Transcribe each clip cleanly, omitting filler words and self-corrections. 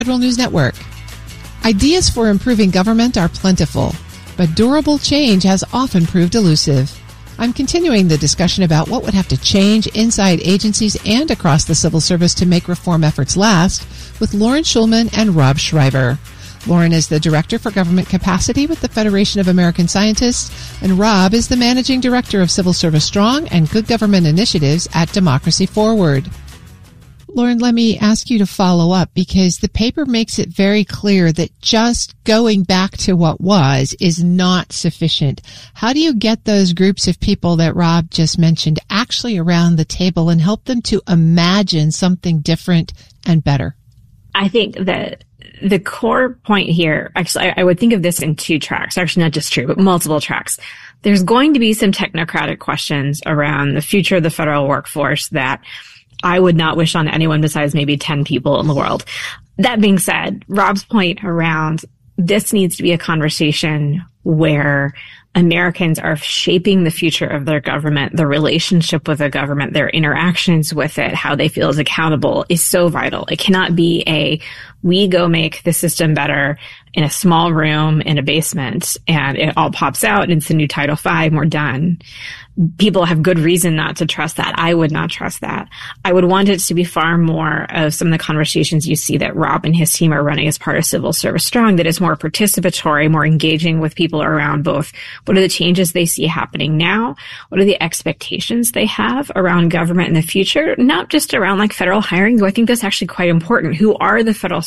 Federal News Network. Ideas for improving government are plentiful, but durable change has often proved elusive. I'm continuing the discussion about what would have to change inside agencies and across the civil service to make reform efforts last with Lauren Schulman and Rob Schreiber. Lauren is the Director for Government Capacity with the Federation of American Scientists, and Rob is the Managing Director of Civil Service Strong and Good Government Initiatives at Democracy Forward. Lauren, let me ask you to follow up because the paper makes it very clear that just going back to what was is not sufficient. How do you get those groups of people that Rob just mentioned actually around the table and help them to imagine something different and better? I think that the core point here, actually, I would think of this in two tracks. Actually, not just two, but multiple tracks. There's going to be some technocratic questions around the future of the federal workforce that I would not wish on anyone besides maybe 10 people in the world. That being said, Rob's point around this needs to be a conversation where Americans are shaping the future of their government, the relationship with the government, their interactions with it, how they feel is accountable is so vital. It cannot be we go make the system better in a small room in a basement and it all pops out and it's the new Title V and we're done. People have good reason not to trust that. I would not trust that. I would want it to be far more of some of the conversations you see that Rob and his team are running as part of Civil Service Strong that is more participatory, more engaging with people around both what are the changes they see happening now, what are the expectations they have around government in the future, not just around like federal hiring, though I think that's actually quite important. Who are the federal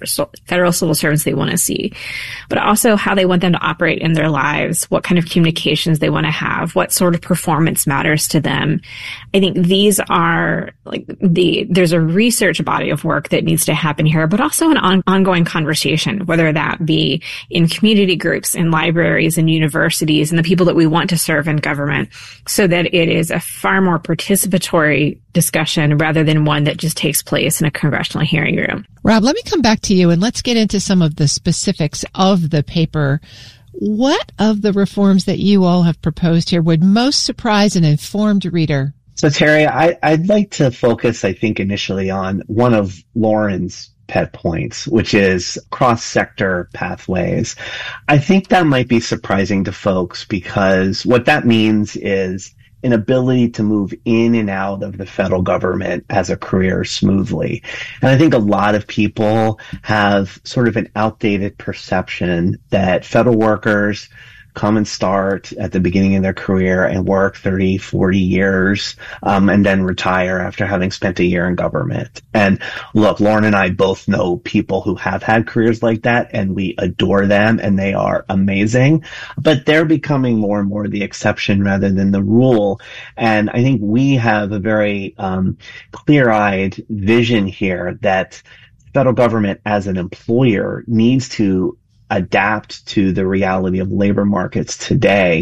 civil servants they want to see, but also how they want them to operate in their lives, what kind of communications they want to have, what sort of performance matters to them. I think these are there's a research body of work that needs to happen here, but also an ongoing conversation, whether that be in community groups, in libraries, in universities, and the people that we want to serve in government, so that it is a far more participatory discussion rather than one that just takes place in a congressional hearing room. Rob, let me come back to you and let's get into some of the specifics of the paper. What of the reforms that you all have proposed here would most surprise an informed reader? So, Terry, I'd like to focus, I think, initially on one of Lauren's pet points, which is cross-sector pathways. I think that might be surprising to folks because what that means is an ability to move in and out of the federal government as a career smoothly. And I think a lot of people have sort of an outdated perception that federal workers come and start at the beginning of their career and work 30, 40 years, and then retire after having spent a year in government. And look, Lauren and I both know people who have had careers like that, and we adore them, and they are amazing. But they're becoming more and more the exception rather than the rule. And I think we have a very clear-eyed vision here that federal government as an employer needs to adapt to the reality of labor markets today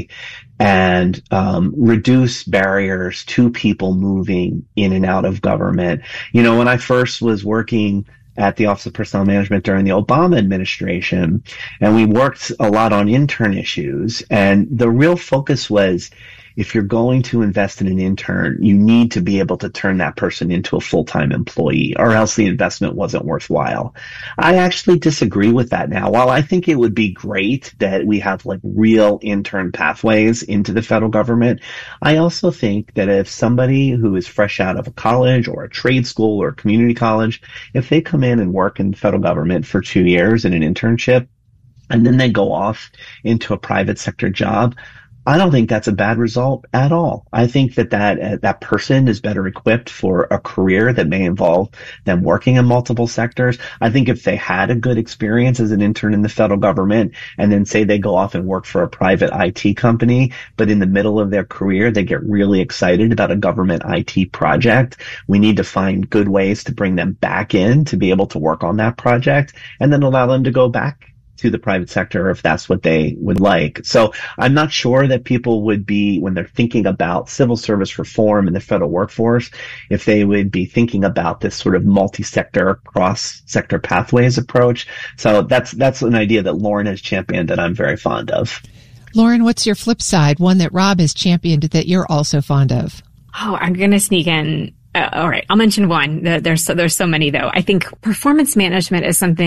and reduce barriers to people moving in and out of government. You know, when I first was working at the Office of Personnel Management during the Obama administration, and we worked a lot on intern issues, and the real focus was, if you're going to invest in an intern, you need to be able to turn that person into a full-time employee, or else the investment wasn't worthwhile. I actually disagree with that now. While I think it would be great that we have like real intern pathways into the federal government, I also think that if somebody who is fresh out of a college or a trade school or a community college, if they come in and work in the federal government for 2 years in an internship, and then they go off into a private sector job, I don't think that's a bad result at all. I think that person is better equipped for a career that may involve them working in multiple sectors. I think if they had a good experience as an intern in the federal government and then say they go off and work for a private IT company, but in the middle of their career, they get really excited about a government IT project, we need to find good ways to bring them back in to be able to work on that project and then allow them to go back to the private sector if that's what they would like. So I'm not sure that people would be, when they're thinking about civil service reform in the federal workforce, if they would be thinking about this sort of multi-sector, cross-sector pathways approach. So that's an idea that Lauren has championed that I'm very fond of. Lauren, what's your flip side, one that Rob has championed that you're also fond of? Oh, I'm going to sneak in all right, I'll mention one. There's so many though. I think performance management is something